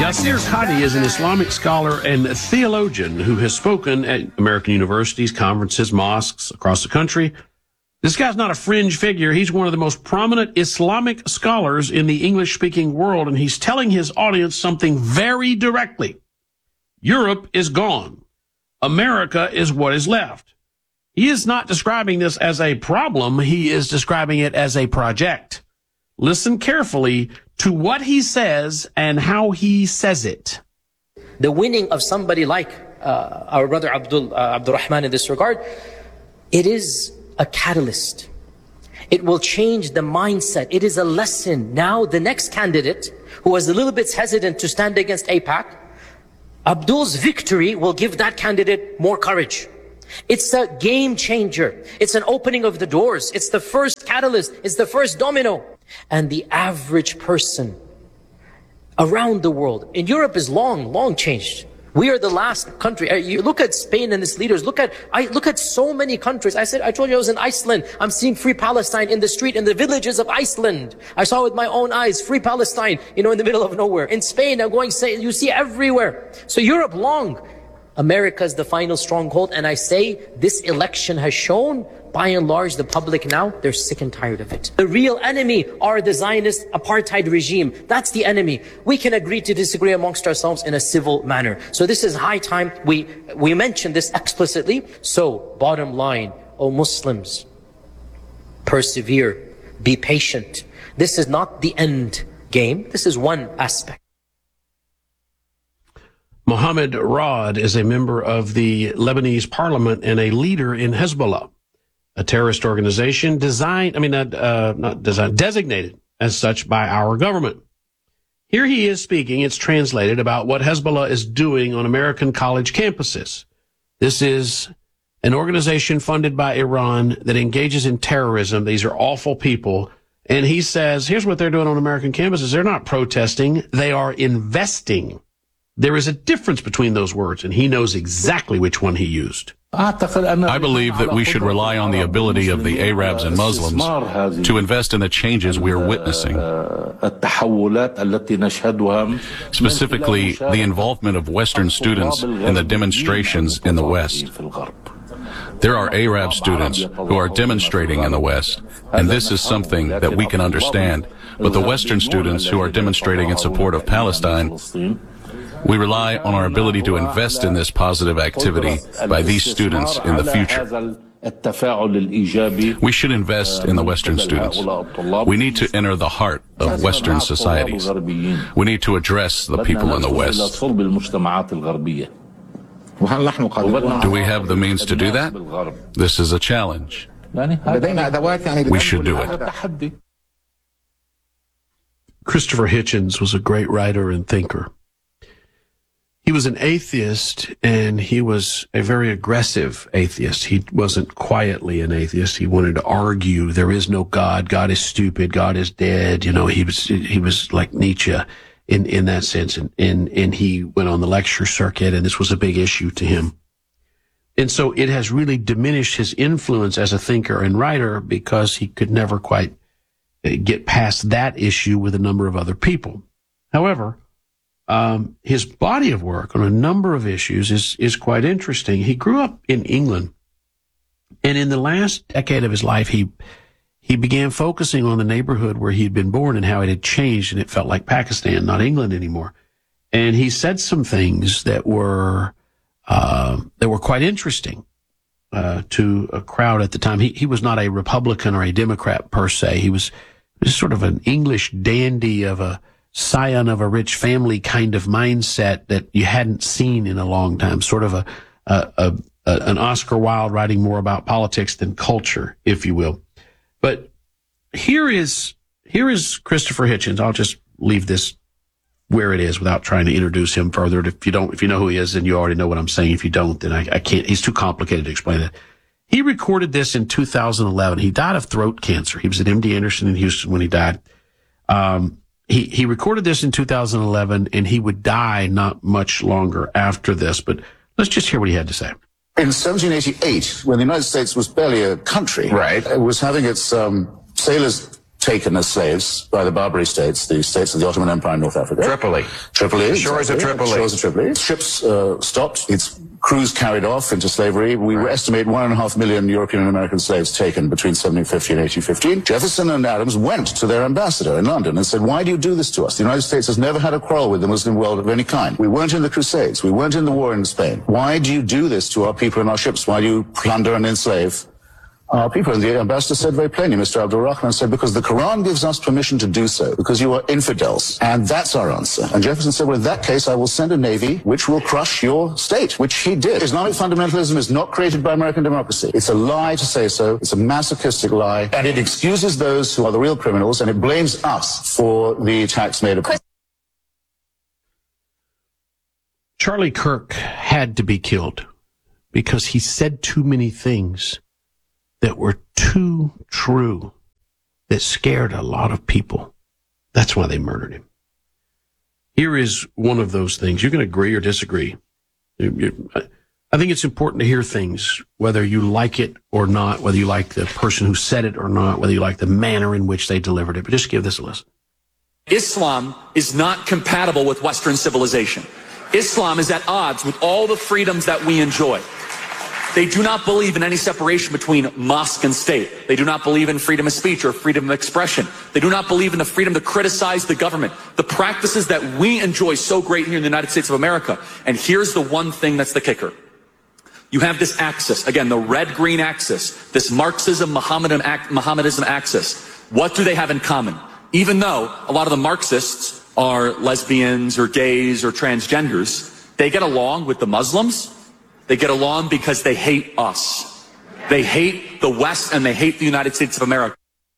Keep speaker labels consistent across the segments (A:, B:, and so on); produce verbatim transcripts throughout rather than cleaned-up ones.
A: Nasir Qadhi is an Islamic scholar and theologian who has spoken at American universities, conferences, mosques across the country. This guy's not a fringe figure. He's one of the most prominent Islamic scholars in the English-speaking world, and he's telling his audience something very directly. Europe is gone. America is what is left. He is not describing this as a problem. He is describing it as a project. Listen carefully to what he says and how he says it.
B: The winning of somebody like uh, our brother Abdul, uh, Abdul Rahman in this regard, it is a catalyst. It will change the mindset. It is a lesson. Now the next candidate who was a little bit hesitant to stand against AIPAC, Abdul's victory will give that candidate more courage. It's a game changer. It's an opening of the doors. It's the first catalyst. It's the first domino. And the average person around the world, in Europe is long, long changed. We are the last country. You look at Spain and its leaders. Look at, I look at so many countries. I said, I told you I was in Iceland. I'm seeing free Palestine in the street, in the villages of Iceland. I saw with my own eyes, free Palestine, you know, in the middle of nowhere. In Spain, I'm going, say, you see everywhere. So Europe long. America is the final stronghold. And I say this election has shown, by and large, the public now, they're sick and tired of it. The real enemy are the Zionist apartheid regime. That's the enemy. We can agree to disagree amongst ourselves in a civil manner. So this is high time we, we mention this explicitly. So bottom line, O Muslims, persevere, be patient. This is not the end game. This is one aspect.
A: Mohammed Rad is a member of the Lebanese parliament and a leader in Hezbollah, a terrorist organization designed, I mean, uh, uh, not designed, designated as such by our government. Here he is speaking, it's translated, about what Hezbollah is doing on American college campuses. This is an organization funded by Iran that engages in terrorism. These are awful people. And he says, here's what they're doing on American campuses. They're not protesting. They are investing. There is a difference between those words, and he knows exactly which one he used.
C: I believe that we should rely on the ability of the Arabs and Muslims to invest in the changes we are witnessing. Specifically, the involvement of Western students in the demonstrations in the West. There are Arab students who are demonstrating in the West, and this is something that we can understand. But the Western students who are demonstrating in support of Palestine, we rely on our ability to invest in this positive activity by these students in the future. We should invest in the Western students. We need to enter the heart of Western societies. We need to address the people in the West. Do we have the means to do that? This is a challenge. We should do it.
A: Christopher Hitchens was a great writer and thinker. He was an atheist, and he was a very aggressive atheist. He wasn't quietly an atheist. He wanted to argue there is no God. God is stupid. God is dead. You know, he was he was like Nietzsche in in that sense, and and and he went on the lecture circuit, and this was a big issue to him. And so it has really diminished his influence as a thinker and writer because he could never quite get past that issue with a number of other people. However, Um, his body of work on a number of issues is, is quite interesting. He grew up in England, and in the last decade of his life, he, he began focusing on the neighborhood where he'd been born and how it had changed, and it felt like Pakistan, not England anymore. And he said some things that were, uh, that were quite interesting, uh, to a crowd at the time. He, he was not a Republican or a Democrat per se. He was, he was sort of an English dandy of a, scion of a rich family kind of mindset that you hadn't seen in a long time, sort of a, a, a, a an Oscar Wilde writing more about politics than culture, if you will. But here is here is Christopher Hitchens. I'll just leave this where it is without trying to introduce him further. If you don't, if you know who he is, then you already know what I'm saying. If you don't, then I, I can't. He's too complicated to explain it. He recorded this in two thousand eleven. He died of throat cancer. He was at M D Anderson in Houston when he died. Um, He, he recorded this in two thousand eleven, and he would die not much longer after this. But let's just hear what he had to say.
D: In seventeen eighty-eight, when the United States was barely a country,
E: right,
D: it was having its um, sailors taken as slaves by the Barbary states, the states of the Ottoman Empire in North Africa.
E: Tripoli.
D: Tripoli.
E: Shores
D: exactly.
E: of Tripoli.
D: Shores of Tripoli. Ships uh, stopped. Its crews carried off into slavery. We right. estimate one and a half million European and American slaves taken between seventeen fifty and eighteen fifteen. Jefferson and Adams went to their ambassador in London and said, why do you do this to us? The United States has never had a quarrel with the Muslim world of any kind. We weren't in the Crusades. We weren't in the war in Spain. Why do you do this to our people and our ships? Why do you plunder and enslave our people? And the ambassador said very plainly, Mister Abdul Rahman said, because the Quran gives us permission to do so, because you are infidels. And that's our answer. And Jefferson said, well, in that case, I will send a navy which will crush your state, which he did. Islamic fundamentalism is not created by American democracy. It's a lie to say so. It's a masochistic lie. And it excuses those who are the real criminals, and it blames us for the attacks made upon.
A: Charlie Kirk had to be killed because he said too many things that were too true, that scared a lot of people. That's why they murdered him. Here is one of those things. You can agree or disagree. I think it's important to hear things, whether you like it or not, whether you like the person who said it or not, whether you like the manner in which they delivered it. But just give this a listen.
F: Islam is not compatible with Western civilization. Islam is at odds with all the freedoms that we enjoy. They do not believe in any separation between mosque and state. They do not believe in freedom of speech or freedom of expression. They do not believe in the freedom to criticize the government, the practices that we enjoy so great here in the United States of America. And here's the one thing that's the kicker. You have this axis, again, the red-green axis, this Marxism, Mohammedan, Mohammedanism axis. What do they have in common? Even though a lot of the Marxists are lesbians or gays or transgenders, they get along with the Muslims. They get along because they hate us. They hate the West and they hate the United States of America.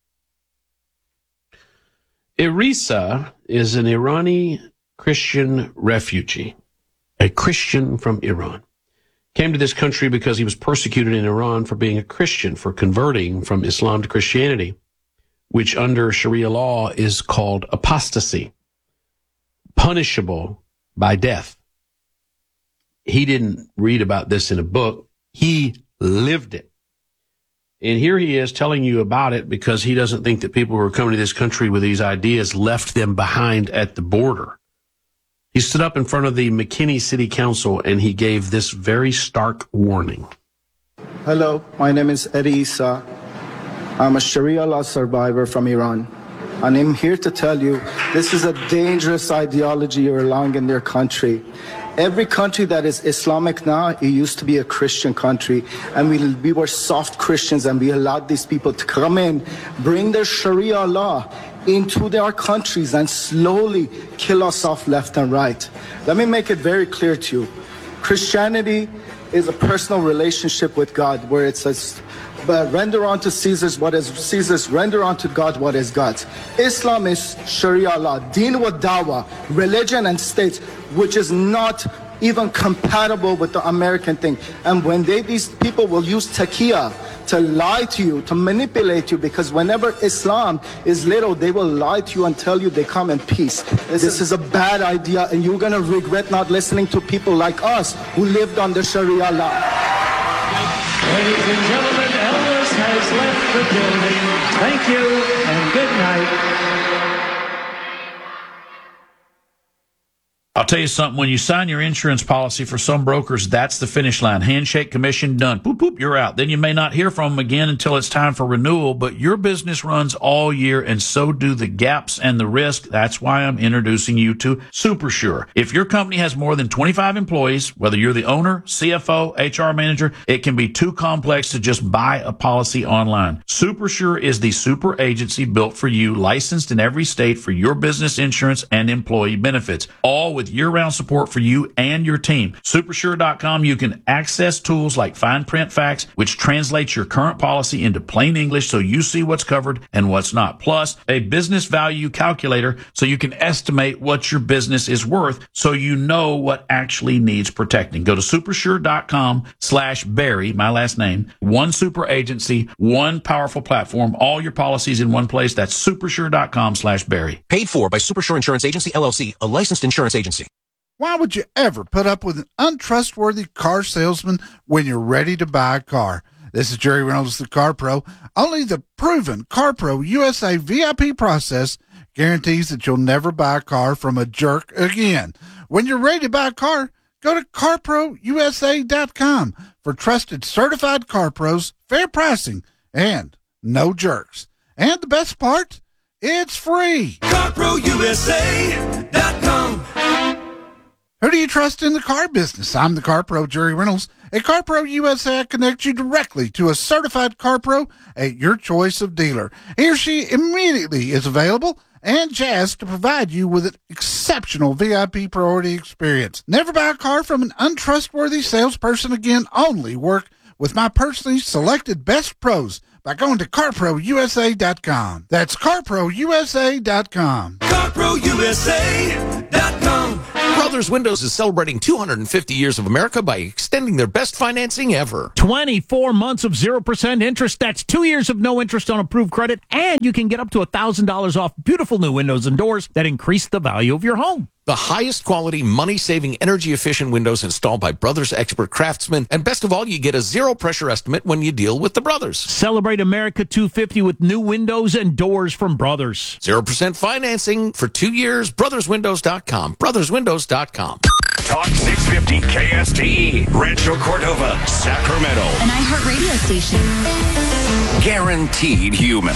A: Irisa is an Irani Christian refugee, a Christian from Iran. Came to this country because he was persecuted in Iran for being a Christian, for converting from Islam to Christianity, which under Sharia law is called apostasy, punishable by death. He didn't read about this in a book. He lived it. And here he is telling you about it because he doesn't think that people who are coming to this country with these ideas left them behind at the border. He stood up in front of the McKinney City Council and he gave this very stark warning.
G: Hello, my name is Eddie Issa. I'm a Sharia law survivor from Iran. And I'm here to tell you this is a dangerous ideology you're allowing in their country. Every country that is Islamic now, it used to be a Christian country, and we, we were soft Christians, and we allowed these people to come in, bring their Sharia law into their countries, and slowly kill us off left and right. Let me make it very clear to you. Christianity is a personal relationship with God, where it says, but render unto Caesar's what is Caesar's, render unto God what is God's. Islam is Sharia law, deen wa dawah, religion and state, which is not even compatible with the American thing. And when they, these people will use taqiyya to lie to you, to manipulate you, because whenever Islam is little, they will lie to you and tell you they come in peace. This, this is a bad idea, and you're going to regret not listening to people like us who lived under Sharia law.
H: Ladies and gentlemen, Elvis has left the building. Thank you and good night.
I: I'll tell you something, when you sign your insurance policy for some brokers, that's the finish line. Handshake, commission, done. Boop, boop, you're out. Then you may not hear from them again until it's time for renewal, but your business runs all year and so do the gaps and the risk. That's why I'm introducing you to SuperSure. If your company has more than twenty-five employees, whether you're the owner, C F O, H R manager, it can be too complex to just buy a policy online. SuperSure is the super agency built for you, licensed in every state for your business insurance and employee benefits, all with year-round support for you and your team. Supersure dot com, you can access tools like Fine Print Facts, which translates your current policy into plain English so you see what's covered and what's not. Plus, a business value calculator so you can estimate what your business is worth so you know what actually needs protecting. Go to Supersure dot com slash Barry, my last name, one super agency, one powerful platform, all your policies in one place. That's Supersure dot com slash Barry.
J: Paid for by Supersure Insurance Agency, L L C, a licensed insurance agency.
K: Why would you ever put up with an untrustworthy car salesman when you're ready to buy a car?
E: This is Jerry Reynolds, the Car Pro. Only the proven Car Pro U S A V I P process guarantees that you'll never buy a car from a jerk again. When you're ready to buy a car, go to car pro u s a dot com for trusted certified car pros, fair pricing, and no jerks. And the best part, it's free.
K: car pro u s a dot com.
E: Who do you trust in the car business? I'm the Car Pro, Jerry Reynolds. At Car Pro U S A, I connect you directly to a certified car pro at your choice of dealer. He or she immediately is available and jazzed to provide you with an exceptional V I P priority experience. Never buy a car from an untrustworthy salesperson again. Only work with my personally selected best pros by going to car pro u s a dot com. That's car pro u s a dot com.
K: car pro u s a dot com.
J: Brothers Windows is celebrating two hundred fifty years of America by extending their best financing ever.
L: twenty-four months of zero percent interest. That's two years of no interest on approved credit. And you can get up to one thousand dollars off beautiful new windows and doors that increase the value of your home.
J: The highest quality, money-saving, energy-efficient windows installed by Brothers expert craftsmen. And best of all, you get a zero-pressure estimate when you deal with the Brothers.
L: Celebrate America two hundred fifty with new windows and doors from Brothers.
J: zero percent financing for two years. brothers windows dot com. brothers windows dot com.
M: Talk six fifty K S T E, Rancho Cordova, Sacramento.
N: An iHeart radio station.
M: Guaranteed human.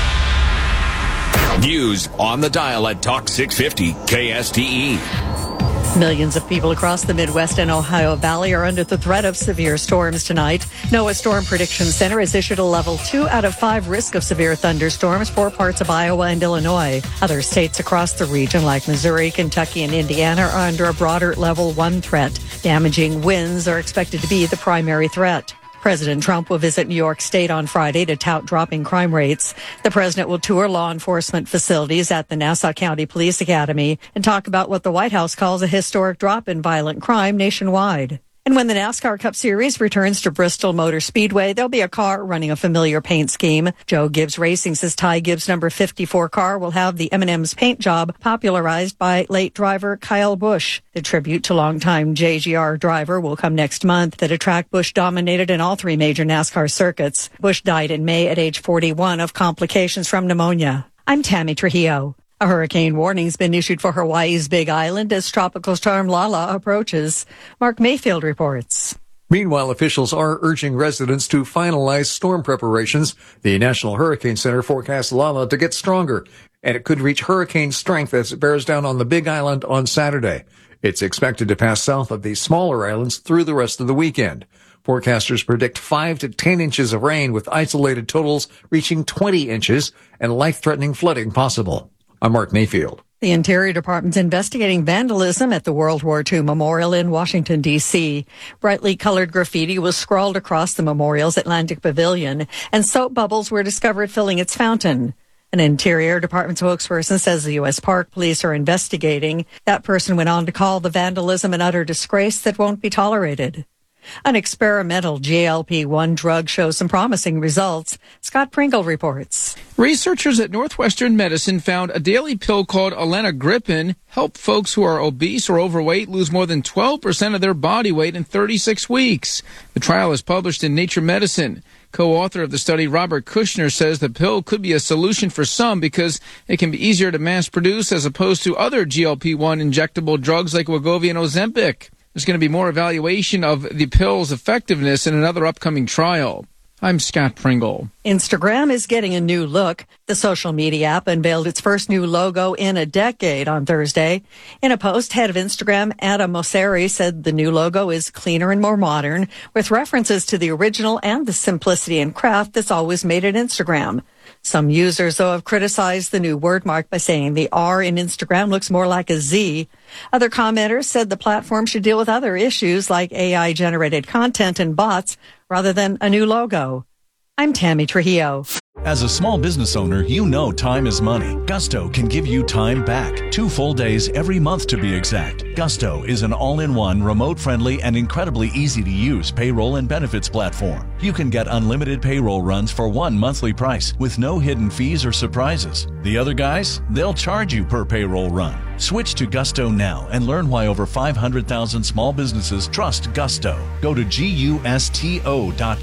M: News on the dial at Talk six fifty K S T E.
O: Millions of people across the Midwest and Ohio Valley are under the threat of severe storms tonight. NOAA Storm Prediction Center has issued a level two out of five risk of severe thunderstorms for parts of Iowa and Illinois. Other states across the region like Missouri, Kentucky, and Indiana are under a broader level one threat. Damaging winds are expected to be the primary threat. President Trump will visit New York State on Friday to tout dropping crime rates. The president will tour law enforcement facilities at the Nassau County Police Academy and talk about what the White House calls a historic drop in violent crime nationwide. And when the NASCAR Cup Series returns to Bristol Motor Speedway, there'll be a car running a familiar paint scheme. Joe Gibbs Racing says Ty Gibbs' number fifty-four car will have the M and M's paint job popularized by late driver Kyle Busch. The tribute to longtime J G R driver will come next month. At a track Busch dominated in all three major NASCAR circuits. Busch died in May at age forty-one of complications from pneumonia. I'm Tammy Trujillo. A hurricane warning has been issued for Hawaii's Big Island as Tropical Storm Lala approaches. Mark Mayfield reports.
P: Meanwhile, officials are urging residents to finalize storm preparations. The National Hurricane Center forecasts Lala to get stronger, and it could reach hurricane strength as it bears down on the Big Island on Saturday. It's expected to pass south of these smaller islands through the rest of the weekend. Forecasters predict five to ten inches of rain with isolated totals reaching twenty inches and life-threatening flooding possible. I'm Mark Mayfield.
O: The Interior Department's investigating vandalism at the World War Two Memorial in Washington, D C Brightly colored graffiti was scrawled across the memorial's Atlantic Pavilion, and soap bubbles were discovered filling its fountain. An Interior Department spokesperson says the U S Park Police are investigating. That person went on to call the vandalism an utter disgrace that won't be tolerated. An experimental G L P one drug shows some promising results. Scott Pringle reports.
Q: Researchers at Northwestern Medicine found a daily pill called alenagripin helped folks who are obese or overweight lose more than twelve percent of their body weight in thirty-six weeks. The trial is published in Nature Medicine. Co-author of the study, Robert Kushner, says the pill could be a solution for some because it can be easier to mass produce as opposed to other G L P one injectable drugs like Wegovy and Ozempic. There's going to be more evaluation of the pill's effectiveness in another upcoming trial. I'm Scott Pringle.
O: Instagram is getting a new look. The social media app unveiled its first new logo in a decade on Thursday. In a post, head of Instagram, Adam Mosseri, said the new logo is cleaner and more modern, with references to the original and the simplicity and craft that's always made it Instagram. Some users, though, have criticized the new wordmark by saying the R in Instagram looks more like a Z. Other commenters said the platform should deal with other issues like A I-generated content and bots rather than a new logo. I'm Tammy Trujillo.
R: As a small business owner, you know time is money. Gusto can give you time back. Two full days every month to be exact. Gusto is an all-in-one, remote-friendly, and incredibly easy-to-use payroll and benefits platform. You can get unlimited payroll runs for one monthly price with no hidden fees or surprises. The other guys, they'll charge you per payroll run. Switch to Gusto now and learn why over five hundred thousand small businesses trust Gusto. Go to gusto dot com.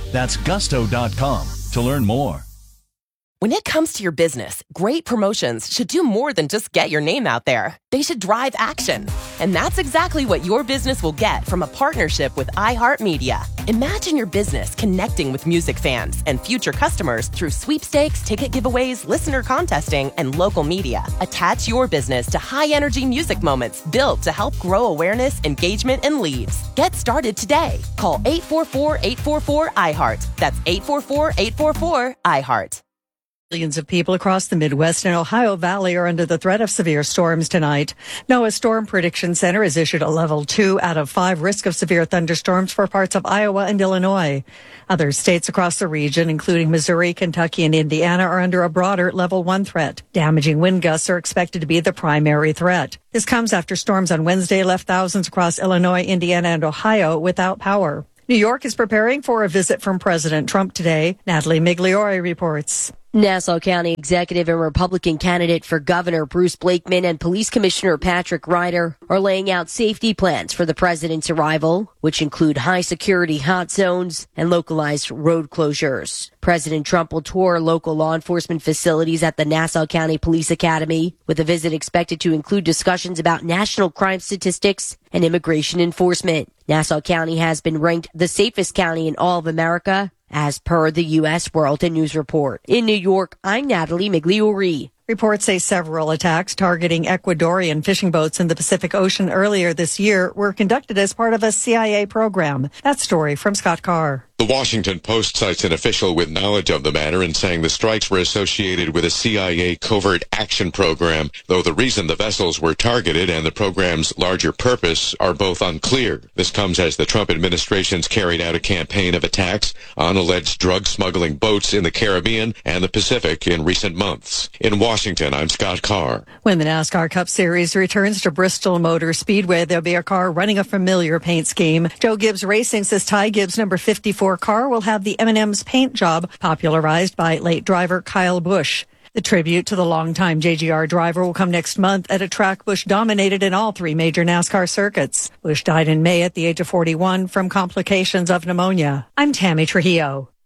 R: That's gusto dot com to learn more.
N: When it comes to your business, great promotions should do more than just get your name out there. They should drive action. And that's exactly what your business will get from a partnership with iHeartMedia. Imagine your business connecting with music fans and future customers through sweepstakes, ticket giveaways, listener contesting, and local media. Attach your business to high-energy music moments built to help grow awareness, engagement, and leads. Get started today. Call eight four four, eight four four, I heart. That's eight four four, eight four four, I heart.
O: Millions of people across the Midwest and Ohio Valley are under the threat of severe storms tonight. NOAA Storm Prediction Center has issued a level two out of five risk of severe thunderstorms for parts of Iowa and Illinois. Other states across the region, including Missouri, Kentucky, and Indiana, are under a broader level one threat. Damaging wind gusts are expected to be the primary threat. This comes after storms on Wednesday left thousands across Illinois, Indiana, and Ohio without power. New York is preparing for a visit from President Trump today. Natalie Migliore reports.
S: Nassau County Executive and Republican candidate for Governor Bruce Blakeman and Police Commissioner Patrick Ryder are laying out safety plans for the president's arrival, which include high security hot zones and localized road closures. President Trump will tour local law enforcement facilities at the Nassau County Police Academy, with a visit expected to include discussions about national crime statistics and immigration enforcement. Nassau County has been ranked the safest county in all of America, as per the U S World News Report. In New York, I'm Natalie Migliore.
O: Reports say several attacks targeting Ecuadorian fishing boats in the Pacific Ocean earlier this year were conducted as part of a C I A program. That story from Scott Carr.
T: The Washington Post cites an official with knowledge of the matter and saying the strikes were associated with a C I A covert action program, though the reason the vessels were targeted and the program's larger purpose are both unclear. This comes as the Trump administration's carried out a campaign of attacks on alleged drug smuggling boats in the Caribbean and the Pacific in recent months. In Washington, I'm Scott Carr.
O: When the NASCAR Cup Series returns to Bristol Motor Speedway, there'll be a car running a familiar paint scheme. Joe Gibbs Racing says Ty Gibbs' number fifty-four car will have the M and M's paint job, popularized by late driver Kyle Busch. The tribute to the longtime J G R driver will come next month at a track Busch dominated in all three major NASCAR circuits. Busch died in May at the age of forty-one from complications of pneumonia. I'm Tammy Trujillo.